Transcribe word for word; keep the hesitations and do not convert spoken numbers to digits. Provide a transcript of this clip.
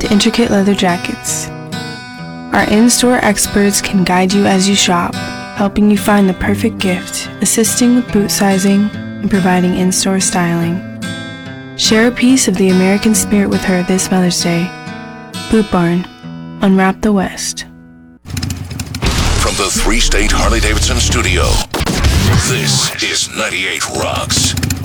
intricate leather jackets. Our in-store experts can guide you as you shop, helping you find the perfect gift, assisting with boot sizing, and providing in-store styling. Share a piece of the American spirit with her this Mother's Day. Boot Barn. Unwrap the West. From the three-state Harley-Davidson studio, this is ninety-eight Rocks.